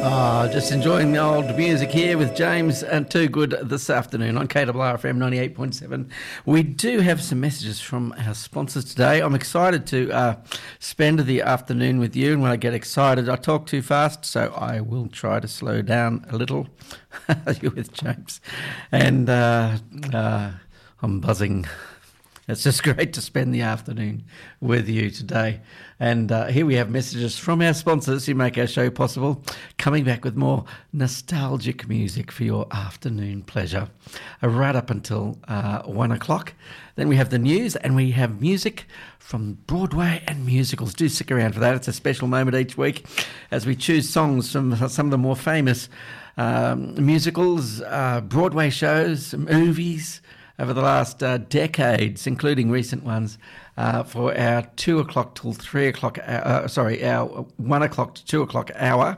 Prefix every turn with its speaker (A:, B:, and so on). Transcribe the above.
A: Just enjoying the old music here with James and Too Good this afternoon on KRRFM 98.7. We do have some messages from our sponsors today. I'm excited to spend the afternoon with you, and when I get excited, I talk too fast, so I will try to slow down a little. You're with James. And I'm buzzing. It's just great to spend the afternoon with you today. And here we have messages from our sponsors who make our show possible, coming back with more nostalgic music for your afternoon pleasure, right up until 1 o'clock. Then we have the news, and we have music from Broadway and musicals. Do stick around for that. It's a special moment each week as we choose songs from some of the more famous musicals, Broadway shows, movies, over the last decades, including recent ones, for our 2 o'clock till 3 o'clock, our 1 o'clock to 2 o'clock hour.